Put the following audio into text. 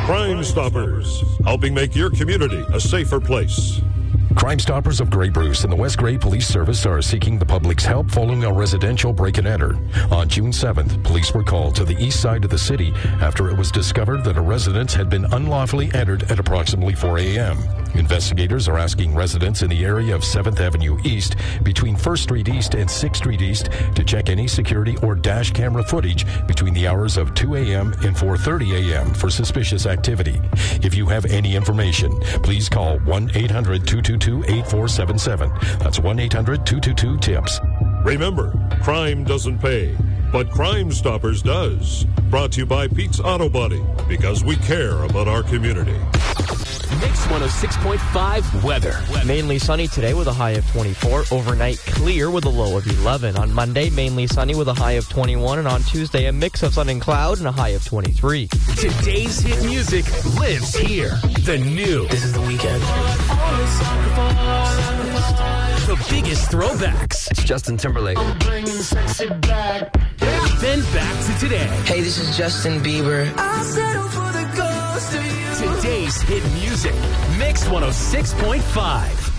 Crime Stoppers, helping make your community a safer place. Crime Stoppers of Grey Bruce and the West Grey Police Service are seeking the public's help following a residential break-and-enter. On June 7th, police were called to the east side of the city after it was discovered that a residence had been unlawfully entered at approximately 4 a.m. Investigators are asking residents in the area of 7th Avenue East, between 1st Street East and 6th Street East, to check any security or dash camera footage between the hours of 2 a.m. and 4:30 a.m. for suspicious activity. If you have any information, please call 1-800-222-8477. That's 1-800-222-TIPS. Remember, crime doesn't pay, but Crime Stoppers does. Brought to you by Pete's Auto Body, because we care about our community. Mix 106.5 weather. Mainly sunny today with a high of 24. Overnight clear with a low of 11. On Monday, mainly sunny with a high of 21. And on Tuesday, a mix of sun and cloud and a high of 23. Today's hit music lives here. The new. This is the weekend. The biggest throwbacks. It's Justin Timberlake. I'm bringing sexy back. Then back to today. Hey, this is Justin Bieber. I'll settle for the ghost of you. Today's hit music. Mix 106.5.